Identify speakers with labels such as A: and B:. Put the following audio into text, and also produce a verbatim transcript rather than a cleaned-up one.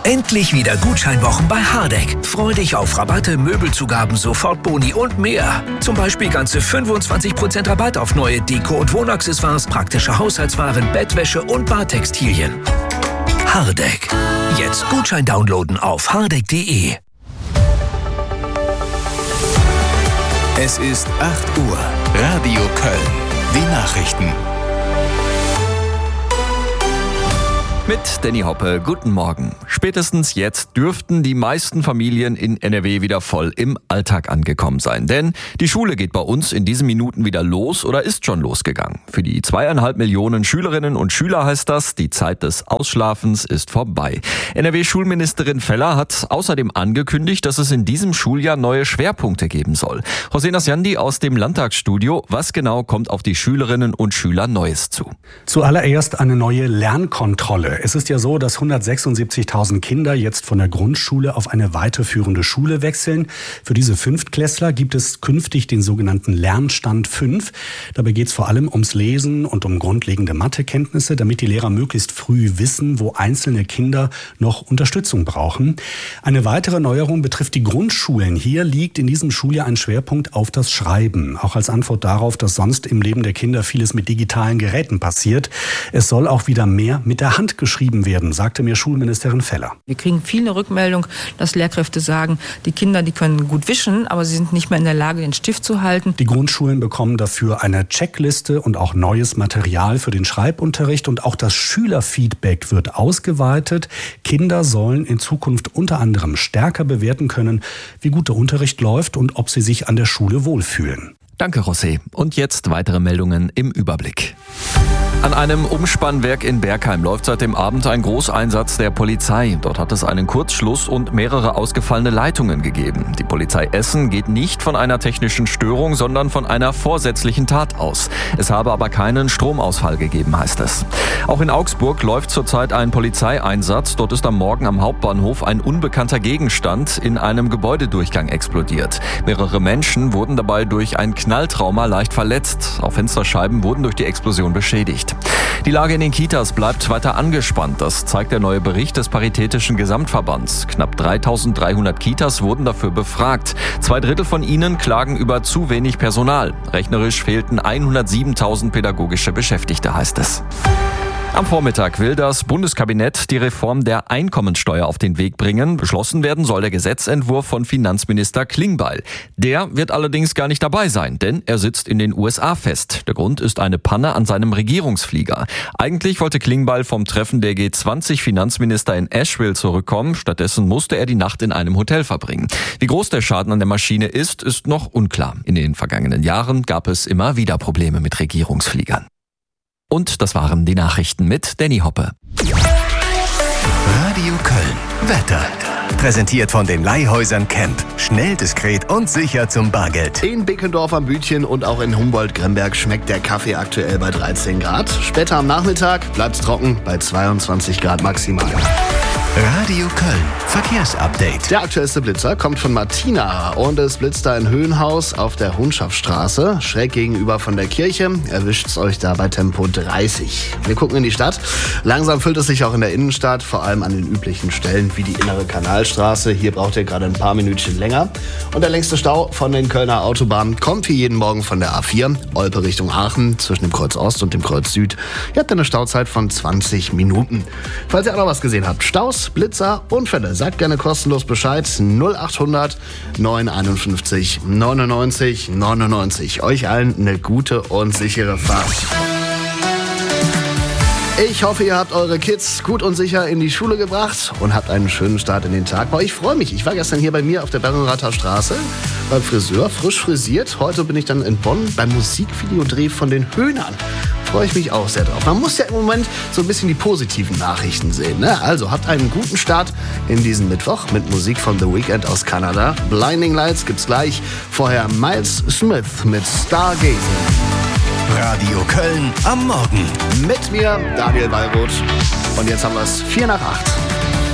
A: Endlich wieder Gutscheinwochen bei Hardegg. Freu dich auf Rabatte, Möbelzugaben, Sofortboni und mehr. Zum Beispiel ganze fünfundzwanzig Prozent Rabatt auf neue Deko- und Wohnaccessoires, praktische Haushaltswaren, Bettwäsche und Badtextilien. Hardegg. Jetzt Gutschein downloaden auf hardegg punkt de.
B: Es ist acht Uhr. Radio Köln. Die Nachrichten.
C: Mit Danny Hoppe, guten Morgen. Spätestens jetzt dürften die meisten Familien in N R W wieder voll im Alltag angekommen sein. Denn die Schule geht bei uns in diesen Minuten wieder los oder ist schon losgegangen. Für die zweieinhalb Millionen Schülerinnen und Schüler heißt das, die Zeit des Ausschlafens ist vorbei. N R W-Schulministerin Feller hat außerdem angekündigt, dass es in diesem Schuljahr neue Schwerpunkte geben soll. José Nasjandi aus dem Landtagsstudio. Was genau kommt auf die Schülerinnen und Schüler Neues zu?
D: Zuallererst eine neue Lernkontrolle. Es ist ja so, dass hundertsechsundsiebzigtausend Kinder jetzt von der Grundschule auf eine weiterführende Schule wechseln. Für diese Fünftklässler gibt es künftig den sogenannten Lernstand fünf. Dabei geht es vor allem ums Lesen und um grundlegende Mathekenntnisse, damit die Lehrer möglichst früh wissen, wo einzelne Kinder noch Unterstützung brauchen. Eine weitere Neuerung betrifft die Grundschulen. Hier liegt in diesem Schuljahr ein Schwerpunkt auf das Schreiben. Auch als Antwort darauf, dass sonst im Leben der Kinder vieles mit digitalen Geräten passiert. Es soll auch wieder mehr mit der Hand geschrieben werden, sagte mir Schulministerin Feller.
E: Wir kriegen viele Rückmeldungen, dass Lehrkräfte sagen, die Kinder, die können gut wischen, aber sie sind nicht mehr in der Lage, den Stift zu halten.
D: Die Grundschulen bekommen dafür eine Checkliste und auch neues Material für den Schreibunterricht und auch das Schülerfeedback wird ausgeweitet. Kinder sollen in Zukunft unter anderem stärker bewerten können, wie gut der Unterricht läuft und ob sie sich an der Schule wohlfühlen.
C: Danke, José. Und jetzt weitere Meldungen im Überblick. An einem Umspannwerk in Bergheim läuft seit dem Abend ein Großeinsatz der Polizei. Dort hat es einen Kurzschluss und mehrere ausgefallene Leitungen gegeben. Die Polizei Essen geht nicht von einer technischen Störung, sondern von einer vorsätzlichen Tat aus. Es habe aber keinen Stromausfall gegeben, heißt es. Auch in Augsburg läuft zurzeit ein Polizeieinsatz. Dort ist am Morgen am Hauptbahnhof ein unbekannter Gegenstand in einem Gebäudedurchgang explodiert. Mehrere Menschen wurden dabei durch ein Knalltrauma leicht verletzt. Auch Fensterscheiben wurden durch die Explosion beschädigt. Die Lage in den Kitas bleibt weiter angespannt. Das zeigt der neue Bericht des Paritätischen Gesamtverbands. Knapp dreitausenddreihundert Kitas wurden dafür befragt. Zwei Drittel von ihnen klagen über zu wenig Personal. Rechnerisch fehlten hundertsiebentausend pädagogische Beschäftigte, heißt es. Am Vormittag will das Bundeskabinett die Reform der Einkommensteuer auf den Weg bringen. Beschlossen werden soll der Gesetzentwurf von Finanzminister Klingbeil. Der wird allerdings gar nicht dabei sein, denn er sitzt in den U S A fest. Der Grund ist eine Panne an seinem Regierungsflieger. Eigentlich wollte Klingbeil vom Treffen der G zwanzig Finanzminister in Asheville zurückkommen. Stattdessen musste er die Nacht in einem Hotel verbringen. Wie groß der Schaden an der Maschine ist, ist noch unklar. In den vergangenen Jahren gab es immer wieder Probleme mit Regierungsfliegern. Und das waren die Nachrichten mit Danny Hoppe.
B: Radio Köln. Wetter. Präsentiert von den Leihhäusern Camp. Schnell, diskret und sicher zum Bargeld.
F: In Bickendorf am Bütchen und auch in Humboldt-Gremberg schmeckt der Kaffee aktuell bei dreizehn Grad. Später am Nachmittag bleibt's trocken bei zweiundzwanzig Grad maximal.
B: Radio Köln. Verkehrsupdate.
F: Der aktuellste Blitzer kommt von Martina und es blitzt da ein Höhenhaus auf der Hundschaftsstraße, schräg gegenüber von der Kirche. Erwischt's euch da bei Tempo dreißig. Wir gucken in die Stadt. Langsam füllt es sich auch in der Innenstadt, vor allem an den üblichen Stellen wie die innere Kanalstraße. Hier braucht ihr gerade ein paar Minütchen länger. Und der längste Stau von den Kölner Autobahnen kommt wie jeden Morgen von der A vier, Olpe Richtung Aachen, zwischen dem Kreuz Ost und dem Kreuz Süd. Ihr habt eine Stauzeit von zwanzig Minuten. Falls ihr auch noch was gesehen habt, Staus, Blitzer, Unfälle, sagt gerne kostenlos Bescheid. null achthundert neunhunderteinundfünfzig neunundneunzig neunundneunzig. Euch allen eine gute und sichere Fahrt. Ich hoffe, ihr habt eure Kids gut und sicher in die Schule gebracht und habt einen schönen Start in den Tag. Aber ich freue mich. Ich war gestern hier bei mir auf der Berrenrather Straße beim Friseur, frisch frisiert. Heute bin ich dann in Bonn beim Musikvideodreh von den Höhnern. Freue ich mich auch sehr drauf. Man muss ja im Moment so ein bisschen die positiven Nachrichten sehen, ne? Also habt einen guten Start in diesen Mittwoch mit Musik von The Weeknd aus Kanada. Blinding Lights gibt's gleich. Vorher Miles Smith mit Stargazing.
B: Radio Köln am Morgen.
F: Mit mir, Daniel Wallroth. Und jetzt haben wir es vier nach acht.